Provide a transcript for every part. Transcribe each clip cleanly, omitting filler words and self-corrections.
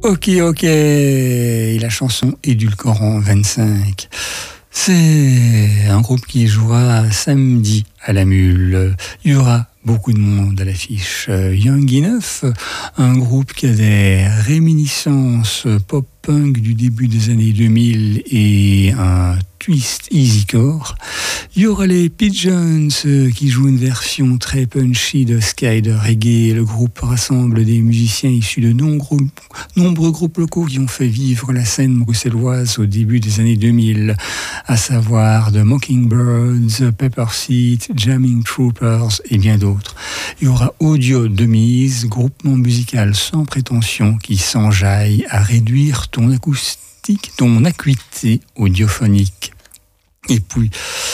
Ok, et la chanson Édulcorant 25. C'est un groupe qui jouera samedi à la Mule. Il y aura beaucoup de monde à l'affiche. Young Enough, un groupe qui a des réminiscences pop-punk du début des années 2000 et un twist easycore. Il y aura les Pigeons qui jouent une version très punchy de Sky de reggae. Le groupe rassemble des musiciens issus de nombreux groupes locaux qui ont fait vivre la scène bruxelloise au début des années 2000, à savoir The Mockingbirds, Pepper Seed, Jamming Troopers et bien d'autres. Il y aura Audio de Mise, groupement musical sans prétention qui s'enjaille à réduire ton acoustique, ton acuité audiophonique. Et puis,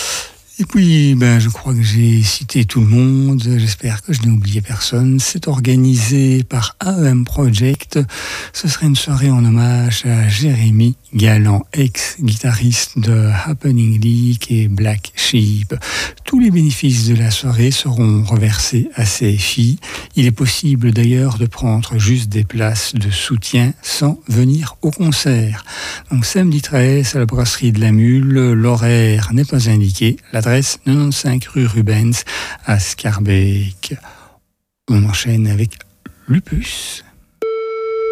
je crois que j'ai cité tout le monde. J'espère que je n'ai oublié personne. C'est organisé par AEM Project. Ce serait une soirée en hommage à Jérémy Galland, ex-guitariste de Happening League et Black Sheep. Tous les bénéfices de la soirée seront reversés à CFI. Il est possible d'ailleurs de prendre juste des places de soutien sans venir au concert. Donc samedi 13 à la brasserie de la Mule, l'horaire n'est pas indiqué. L'adresse 95 rue Rubens à Scarbeck. On enchaîne avec Lupus.